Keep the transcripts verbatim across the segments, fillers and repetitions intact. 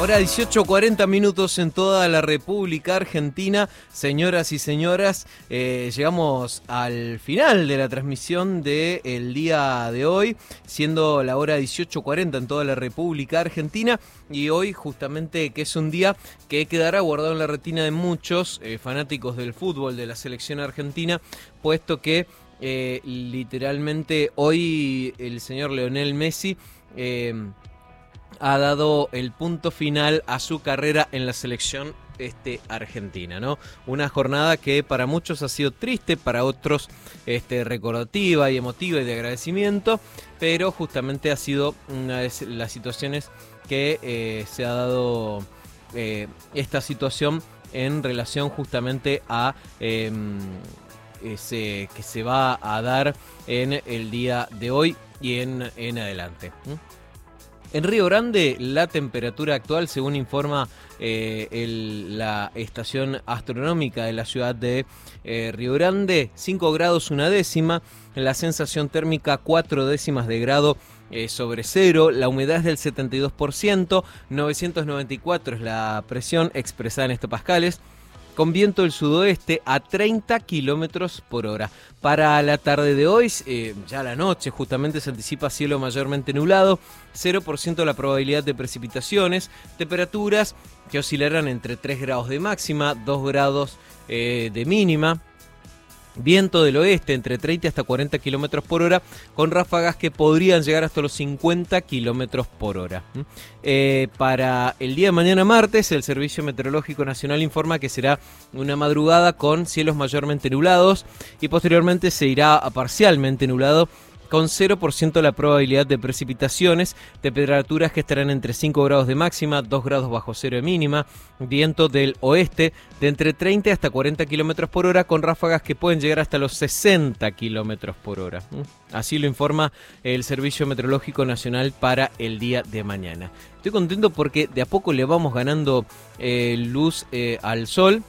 Hora dieciocho, cuarenta minutos en toda la República Argentina. Señoras y señoras, eh, llegamos al final de la transmisión del día de hoy, siendo la hora dieciocho cuarenta en toda la República Argentina. Y hoy justamente que es un día que quedará guardado en la retina de muchos eh, fanáticos del fútbol de la selección argentina, puesto que eh, literalmente hoy el señor Lionel Messi Eh, ha dado el punto final a su carrera en la selección este, argentina, ¿no? Una jornada que para muchos ha sido triste, para otros este, recordativa y emotiva y de agradecimiento, pero justamente ha sido una de las situaciones que eh, se ha dado eh, esta situación en relación justamente a eh, ese que se va a dar en el día de hoy y en, en adelante. ¿Mm? En Río Grande, la temperatura actual, según informa eh, el, la estación astronómica de la ciudad de eh, Río Grande, cinco grados una décima, la sensación térmica cuatro décimas de grado eh, sobre cero, la humedad es del setenta y dos por ciento, novecientos noventa y cuatro es la presión expresada en hectopascales, con viento del sudoeste a treinta kilómetros por hora. Para la tarde de hoy, eh, ya la noche, justamente se anticipa cielo mayormente nublado, cero por ciento la probabilidad de precipitaciones, temperaturas que oscilarán entre tres grados de máxima, dos grados eh, de mínima. Viento del oeste entre treinta hasta cuarenta kilómetros por hora, con ráfagas que podrían llegar hasta los cincuenta kilómetros por hora. Eh, para el día de mañana martes, el Servicio Meteorológico Nacional informa que será una madrugada con cielos mayormente nublados y posteriormente se irá a parcialmente nublado, con cero por ciento la probabilidad de precipitaciones, temperaturas que estarán entre cinco grados de máxima, dos grados bajo cero de mínima, viento del oeste de entre treinta hasta cuarenta kilómetros por hora, con ráfagas que pueden llegar hasta los sesenta kilómetros por hora. Así lo informa el Servicio Meteorológico Nacional para el día de mañana. Estoy contento porque de a poco le vamos ganando eh, luz eh, al sol.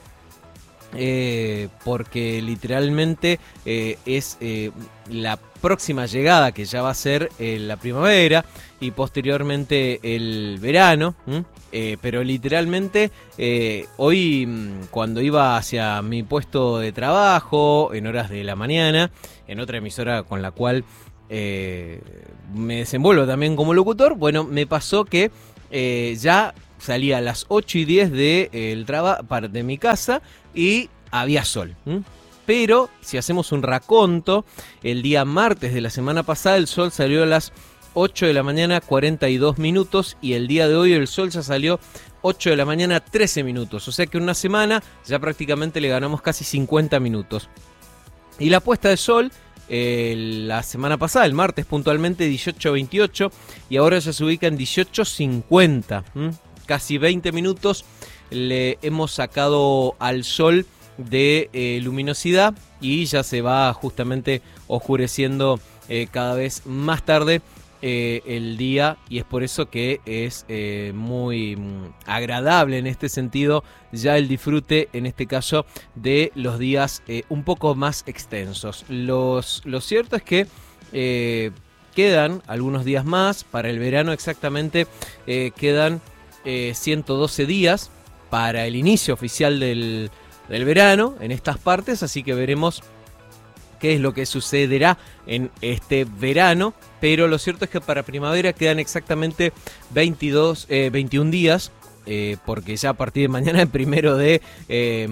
Eh, porque literalmente eh, es eh, la próxima llegada que ya va a ser eh, la primavera y posteriormente el verano, eh, pero literalmente eh, hoy cuando iba hacia mi puesto de trabajo en horas de la mañana, en otra emisora con la cual eh, me desenvuelvo también como locutor, bueno, me pasó que eh, ya salía a las ocho y diez de, eh, el traba, de mi casa y había sol. ¿Mm? Pero si hacemos un raconto, el día martes de la semana pasada el sol salió a las ocho de la mañana cuarenta y dos minutos y el día de hoy el sol ya salió ocho de la mañana trece minutos. O sea que en una semana ya prácticamente le ganamos casi cincuenta minutos. Y la puesta de sol eh, la semana pasada, el martes puntualmente dieciocho veintiocho y ahora ya se ubica en dieciocho cincuenta. ¿Mm? Casi veinte minutos le hemos sacado al sol de eh, luminosidad y ya se va justamente oscureciendo eh, cada vez más tarde eh, el día y es por eso que es eh, muy mm, agradable en este sentido ya el disfrute en este caso de los días eh, un poco más extensos. Los, lo cierto es que eh, quedan algunos días más para el verano, exactamente eh, quedan Eh, ciento doce días para el inicio oficial del, del verano en estas partes, así que veremos qué es lo que sucederá en este verano, pero lo cierto es que para primavera quedan exactamente veintidós, eh, veintiún días, eh, porque ya a partir de mañana, el primero de, eh,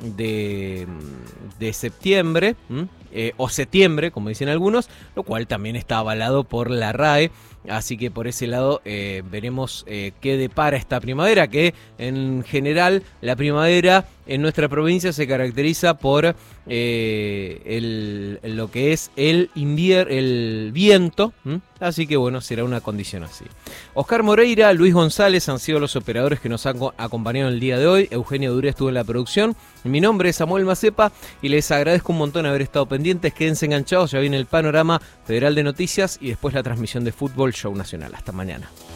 de, de septiembre, eh, o septiembre, como dicen algunos, lo cual también está avalado por la R A E. Así que por ese lado eh, veremos eh, qué depara esta primavera, que en general la primavera en nuestra provincia se caracteriza por eh, el, lo que es el invier el viento, ¿m? Así que bueno, será una condición así. Oscar Moreira, Luis González han sido los operadores que nos han acompañado el día de hoy. Eugenio Duré estuvo en la producción. Mi nombre es Samuel Macepa y les agradezco un montón haber estado pendientes. Quédense enganchados, ya viene el panorama federal de noticias y después la transmisión de Fútbol Show Nacional. Hasta mañana.